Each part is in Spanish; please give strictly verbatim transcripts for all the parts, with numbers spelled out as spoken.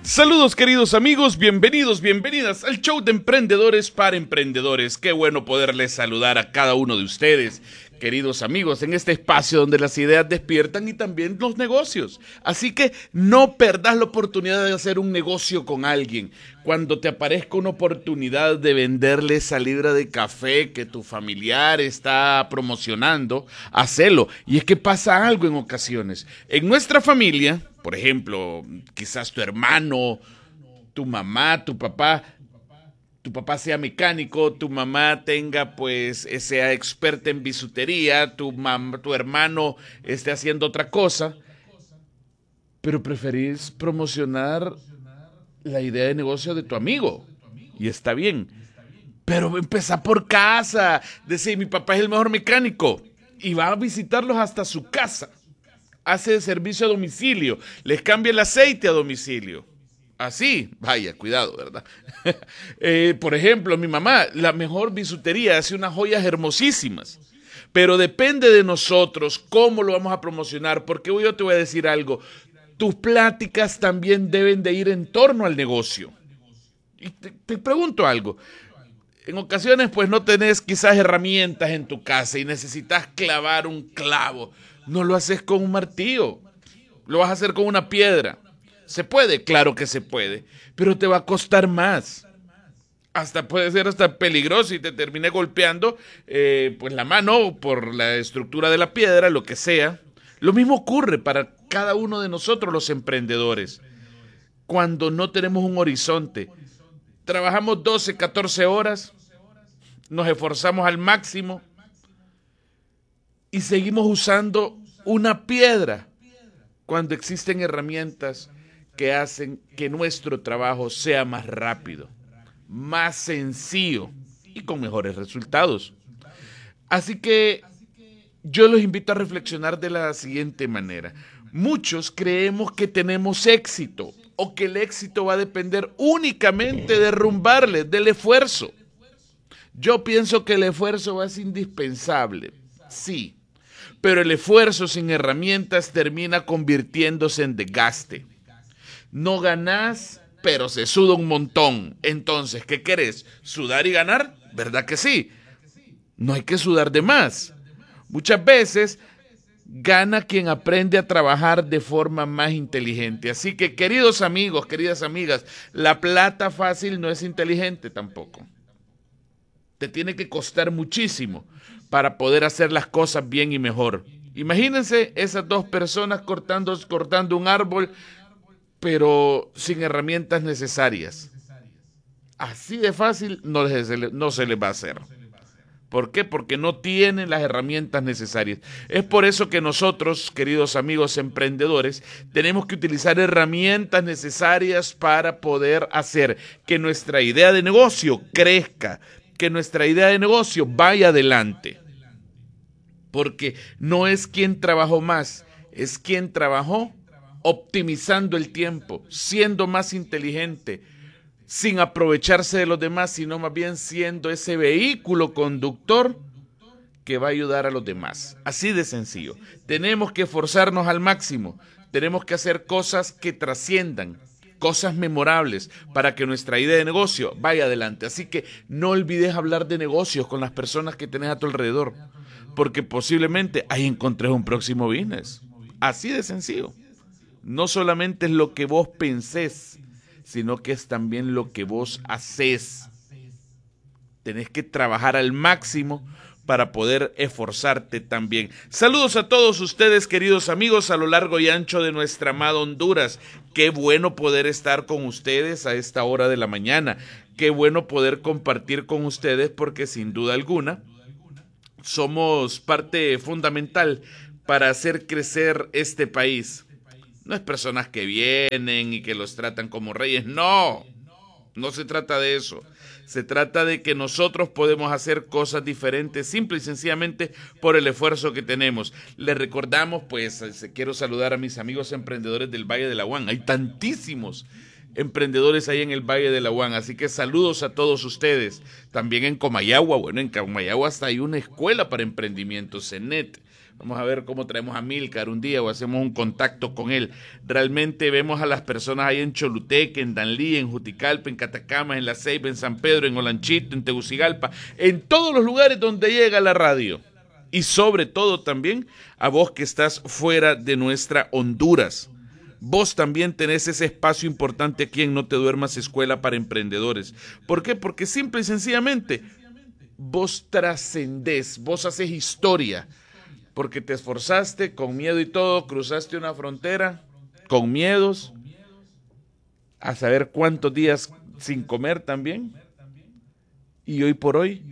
Saludos queridos amigos, bienvenidos, bienvenidas al show de Emprendedores para Emprendedores. Qué bueno poderles saludar a cada uno de ustedes, queridos amigos, en este espacio donde las ideas despiertan y también los negocios. Así que no perdas la oportunidad de hacer un negocio con alguien. Cuando te aparezca una oportunidad de venderle esa libra de café que tu familiar está promocionando, hacelo. Y es que pasa algo en ocasiones. En nuestra familia, por ejemplo, quizás tu hermano, tu mamá, tu papá, tu papá sea mecánico, tu mamá tenga, pues, sea experta en bisutería, tu, mam- tu hermano esté haciendo otra cosa, pero preferís promocionar la idea de negocio de tu amigo. Y está bien, pero empezá por casa. Decir, mi papá es el mejor mecánico y va a visitarlos hasta su casa. Hace servicio a domicilio, les cambia el aceite a domicilio. Así, vaya, cuidado, ¿verdad? eh, por ejemplo, mi mamá, la mejor bisutería, hace unas joyas hermosísimas. Pero depende de nosotros cómo lo vamos a promocionar, porque yo te voy a decir algo. Tus pláticas también deben de ir en torno al negocio. Y te, te pregunto algo. En ocasiones, pues, no tenés quizás herramientas en tu casa y necesitas clavar un clavo. No lo haces con un martillo, lo vas a hacer con una piedra. ¿Se puede? Claro que se puede, pero te va a costar más. Hasta puede ser hasta peligroso y te termine golpeando eh, pues la mano por la estructura de la piedra, lo que sea. Lo mismo ocurre para cada uno de nosotros los emprendedores. Cuando no tenemos un horizonte, trabajamos doce, catorce horas, nos esforzamos al máximo y seguimos usando una piedra cuando existen herramientas que hacen que nuestro trabajo sea más rápido, más sencillo y con mejores resultados. Así que yo los invito a reflexionar de la siguiente manera. Muchos creemos que tenemos éxito o que el éxito va a depender únicamente de rumbarles, del esfuerzo. Yo pienso que el esfuerzo es indispensable, sí. Pero el esfuerzo sin herramientas termina convirtiéndose en desgaste. No ganás, pero se suda un montón. Entonces, ¿qué querés? ¿Sudar y ganar? ¿Verdad que sí? No hay que sudar de más. Muchas veces gana quien aprende a trabajar de forma más inteligente. Así que, queridos amigos, queridas amigas, la plata fácil no es inteligente tampoco. Te tiene que costar muchísimo para poder hacer las cosas bien y mejor. Imagínense esas dos personas cortando, cortando un árbol, pero sin herramientas necesarias. Así de fácil no, no se les va a hacer. ¿Por qué? Porque no tienen las herramientas necesarias. Es por eso que nosotros, queridos amigos emprendedores, tenemos que utilizar herramientas necesarias para poder hacer que nuestra idea de negocio crezca, que nuestra idea de negocio vaya adelante. Porque no es quien trabajó más, es quien trabajó optimizando el tiempo, siendo más inteligente, sin aprovecharse de los demás, sino más bien siendo ese vehículo conductor que va a ayudar a los demás. Así de sencillo. Tenemos que esforzarnos al máximo, tenemos que hacer cosas que trasciendan, cosas memorables para que nuestra idea de negocio vaya adelante. Así que no olvides hablar de negocios con las personas que tenés a tu alrededor, porque posiblemente ahí encontrés un próximo business. Así de sencillo. No solamente es lo que vos pensés, sino que es también lo que vos hacés. Tenés que trabajar al máximo para poder esforzarte también. Saludos a todos ustedes, queridos amigos, a lo largo y ancho de nuestra amada Honduras. Qué bueno poder estar con ustedes a esta hora de la mañana. Qué bueno poder compartir con ustedes porque sin duda alguna somos parte fundamental para hacer crecer este país. No es personas que vienen y que los tratan como reyes, no, no se trata de eso. Se trata de que nosotros podemos hacer cosas diferentes, simple y sencillamente por el esfuerzo que tenemos. Les recordamos, pues, quiero saludar a mis amigos emprendedores del Valle de la Huan. Hay tantísimos emprendedores ahí en el Valle de la Huan, así que saludos a todos ustedes. También en Comayagua, bueno, en Comayagua hasta hay una escuela para emprendimientos, CENET. Vamos a ver cómo traemos a Milcar un día o hacemos un contacto con él. Realmente vemos a las personas ahí en Choluteca, en Danlí, en Juticalpa, en Catacama, en La Ceiba, en San Pedro, en Olanchito, en Tegucigalpa, en todos los lugares donde llega la radio. Y sobre todo también a vos que estás fuera de nuestra Honduras. Vos también tenés ese espacio importante aquí en No Te Duermas, Escuela para Emprendedores. ¿Por qué? Porque simple y sencillamente vos trascendés, vos haces historia. Porque te esforzaste con miedo y todo, cruzaste una frontera con miedos, a saber cuántos días sin comer también. Y hoy por hoy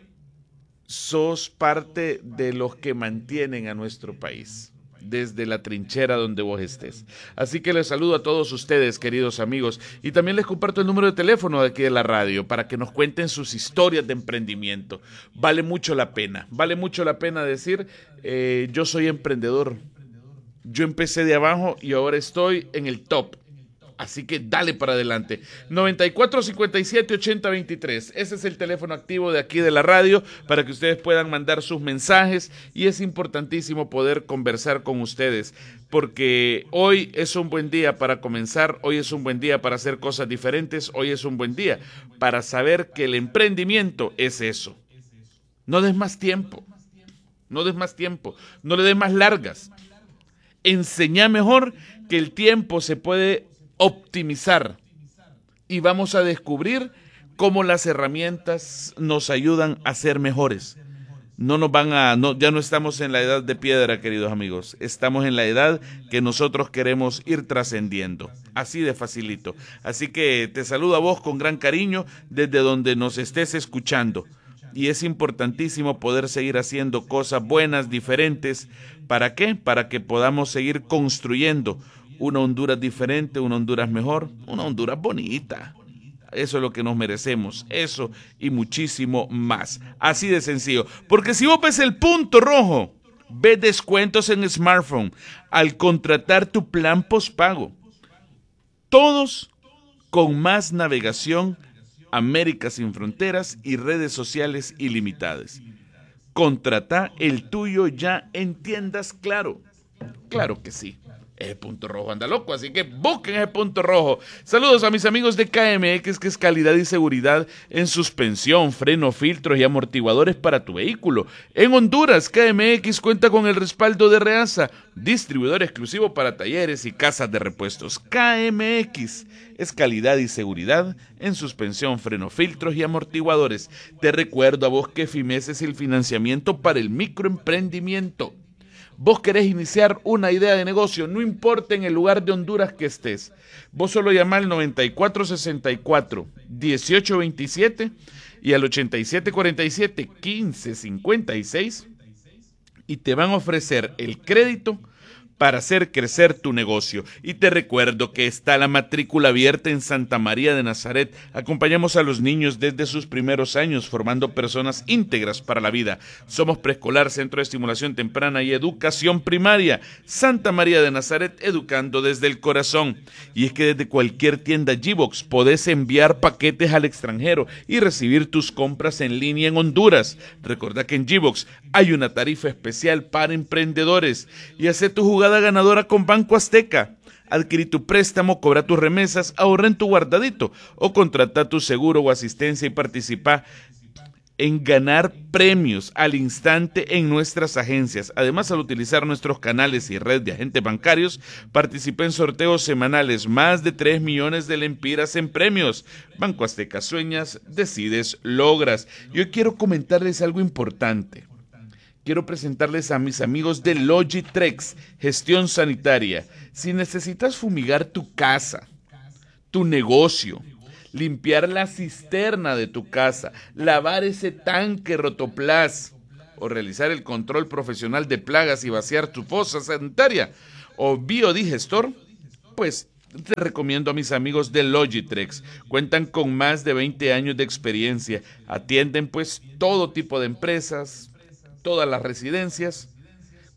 sos parte de los que mantienen a nuestro país, desde la trinchera donde vos estés. Así que les saludo a todos ustedes, queridos amigos, y también les comparto el número de teléfono de aquí de la radio para que nos cuenten sus historias de emprendimiento. Vale mucho la pena, vale mucho la pena decir, eh, yo soy emprendedor, yo empecé de abajo y ahora estoy en el top. Así que dale para adelante. noventa y cuatro, cincuenta y siete, ochenta, veintitrés. Ese es el teléfono activo de aquí de la radio para que ustedes puedan mandar sus mensajes y es importantísimo poder conversar con ustedes porque hoy es un buen día para comenzar, hoy es un buen día para hacer cosas diferentes, hoy es un buen día para saber que el emprendimiento es eso. No des más tiempo, no des más tiempo, no le des más largas. Enseñá mejor que el tiempo se puede optimizar y vamos a descubrir cómo las herramientas nos ayudan a ser mejores. No nos van a, no, ya no estamos en la edad de piedra, queridos amigos. Estamos en la edad que nosotros queremos ir trascendiendo. Así de facilito. Así que te saludo a vos con gran cariño desde donde nos estés escuchando. Y es importantísimo poder seguir haciendo cosas buenas, diferentes. ¿Para qué? Para que podamos seguir construyendo una Honduras diferente, una Honduras mejor, una Honduras bonita. Eso es lo que nos merecemos, eso y muchísimo más. Así de sencillo. Porque si vos ves el punto rojo, ves descuentos en smartphone al contratar tu plan postpago. Todos con más navegación, América sin fronteras y redes sociales ilimitadas. Contrata el tuyo ya en tiendas Claro. Claro que sí. Ese punto rojo anda loco, así que busquen ese punto rojo. Saludos a mis amigos de K M X, que es calidad y seguridad en suspensión, freno, filtros y amortiguadores para tu vehículo. En Honduras, K M X cuenta con el respaldo de Reasa, distribuidor exclusivo para talleres y casas de repuestos. K M X es calidad y seguridad en suspensión, freno, filtros y amortiguadores. Te recuerdo a vos que FIMES es el financiamiento para el microemprendimiento. Vos querés iniciar una idea de negocio, no importa en el lugar de Honduras que estés. Vos solo llamá al noventa y cuatro sesenta y cuatro, dieciocho veintisiete y al ochenta y siete cuarenta y siete, quince cincuenta y seis y te van a ofrecer el crédito para hacer crecer tu negocio. Y te recuerdo que está la matrícula abierta en Santa María de Nazaret. Acompañamos a los niños desde sus primeros años, formando personas íntegras para la vida. Somos preescolar, centro de estimulación temprana y educación primaria. Santa María de Nazaret, educando desde el corazón. Y es que desde cualquier tienda G-Box podés enviar paquetes al extranjero y recibir tus compras en línea en Honduras. Recordá que en G-Box hay una tarifa especial para emprendedores. Y hace tu jugada ganadora con Banco Azteca. Adquirí tu préstamo, cobra tus remesas, ahorra en tu guardadito o contrata tu seguro o asistencia y participa en ganar premios al instante en nuestras agencias. Además, al utilizar nuestros canales y red de agentes bancarios, participa en sorteos semanales, más de tres millones de lempiras en premios. Banco Azteca, sueñas, decides, logras. Yo quiero comentarles algo importante. Quiero presentarles a mis amigos de Logitrex, gestión sanitaria. Si necesitas fumigar tu casa, tu negocio, limpiar la cisterna de tu casa, lavar ese tanque Rotoplas o realizar el control profesional de plagas y vaciar tu fosa sanitaria o biodigestor, pues te recomiendo a mis amigos de Logitrex. Cuentan con más de veinte años de experiencia. Atienden pues todo tipo de empresas, todas las residencias,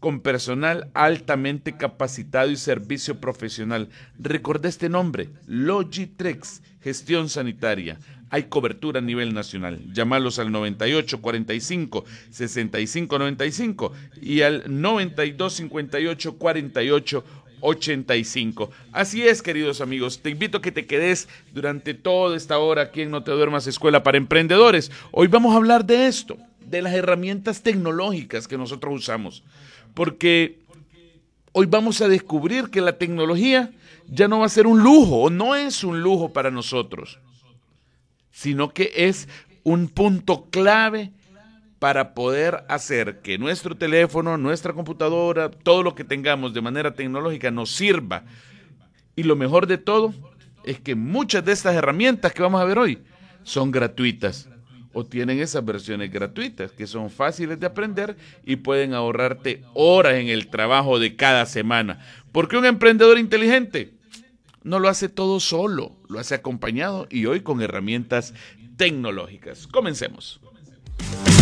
con personal altamente capacitado y servicio profesional. Recuerda este nombre, Logitrex, gestión sanitaria. Hay cobertura a nivel nacional. Llámalos al noventa y ocho cuarenta y cinco sesenta y cinco noventa y cinco y al noventa y dos cincuenta y ocho cuarenta y ocho ochenta y cinco. Así es, queridos amigos, te invito a que te quedes durante toda esta hora aquí en No Te Duermas, Escuela para Emprendedores. Hoy vamos a hablar de esto, de las herramientas tecnológicas que nosotros usamos, porque hoy vamos a descubrir que la tecnología ya no va a ser un lujo, o no es un lujo para nosotros, sino que es un punto clave para poder hacer que nuestro teléfono, nuestra computadora, todo lo que tengamos de manera tecnológica nos sirva. Y lo mejor de todo es que muchas de estas herramientas que vamos a ver hoy son gratuitas o tienen esas versiones gratuitas que son fáciles de aprender y pueden ahorrarte horas en el trabajo de cada semana. Porque un emprendedor inteligente no lo hace todo solo, lo hace acompañado y hoy con herramientas tecnológicas. Comencemos.